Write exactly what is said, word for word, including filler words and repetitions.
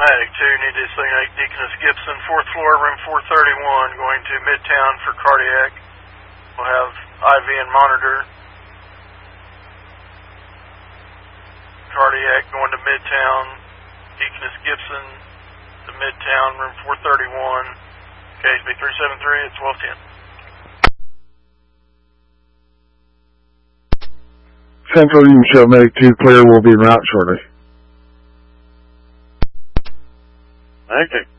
Medic two, need to signal Deaconess Gibson, fourth floor, room four thirty-one, going to Midtown for cardiac. We'll have I V and monitor. Cardiac going to Midtown. Deaconess Gibson to Midtown, room four thirty-one. K S B three seven three at twelve ten. Central, you show Medic two clear. Will be en route shortly. Okay.